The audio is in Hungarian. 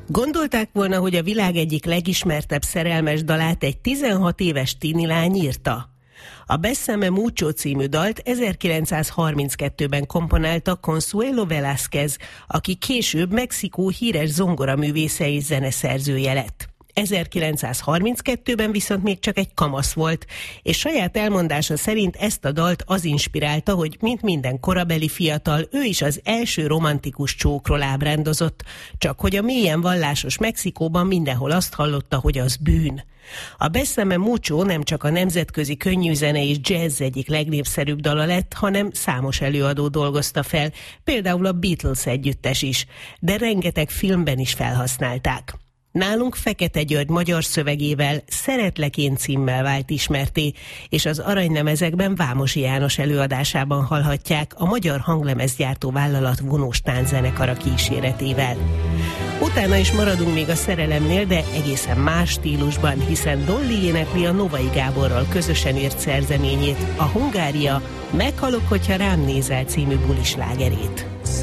Gondolták volna, hogy a világ egyik legismertebb szerelmes dalát egy 16 éves tini lány írta? A Bésame Mucho című dalt 1932-ben komponálta Consuelo Velázquez, aki később Mexikó híres zongoraművésze és zeneszerzője lett. 1932-ben viszont még csak egy kamasz volt, és saját elmondása szerint ezt a dalt az inspirálta, hogy mint minden korabeli fiatal, ő is az első romantikus csókról ábrándozott, csak hogy a mélyen vallásos Mexikóban mindenhol azt hallotta, hogy az bűn. A Bésame Mucho nem csak a nemzetközi könnyűzene és jazz egyik legnépszerűbb dala lett, hanem számos előadó dolgozta fel, például a Beatles együttes is, de rengeteg filmben is felhasználták. Nálunk Fekete György magyar szövegével Szeretlek én címmel vált ismertté, és az aranylemezekben Vámosi János előadásában hallhatják a magyar hanglemezgyártó vállalat vonós tánczenekara kíséretével. Utána is maradunk még a szerelemnél, de egészen más stílusban, hiszen Dolly énekli a Novai Gáborral közösen írt szerzeményét, a Hungária Meghalok, hogyha rám nézel című bulislágerét.